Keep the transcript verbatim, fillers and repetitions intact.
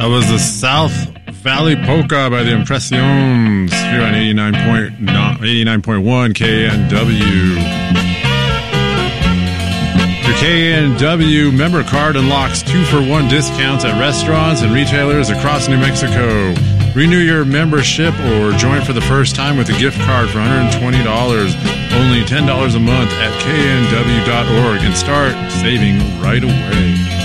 That was the South Valley Polka by the Impressions here on eighty-nine point one K N W. Your K N W member card unlocks two for one discounts at restaurants and retailers across New Mexico. Renew your membership or join for the first time with a gift card for one hundred twenty dollars, only ten dollars a month at K N W dot org, and start saving right away.